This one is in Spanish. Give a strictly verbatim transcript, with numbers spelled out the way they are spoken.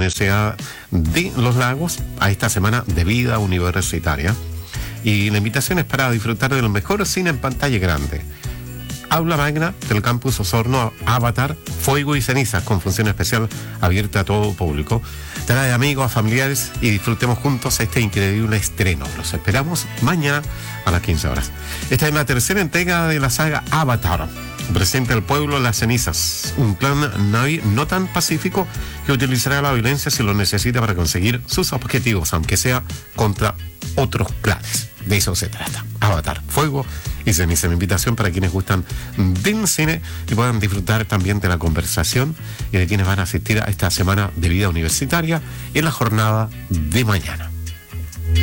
Universidad de Los Lagos a esta semana de vida universitaria. Y la invitación es para disfrutar del mejor cine en pantalla grande. Aula magna del campus Osorno, Avatar, Fuego y Cenizas, con función especial abierta a todo público. Trae amigos, familiares y disfrutemos juntos este increíble estreno. Los esperamos mañana a las quince horas. Esta es la tercera entrega de la saga Avatar. Presenta el pueblo las cenizas, un plan Navi no tan pacífico que utilizará la violencia si lo necesita para conseguir sus objetivos, aunque sea contra otros clanes. De eso se trata. Avatar, Fuego y Ceniza. Una invitación para quienes gustan del cine y puedan disfrutar también de la conversación y de quienes van a asistir a esta semana de vida universitaria en la jornada de mañana.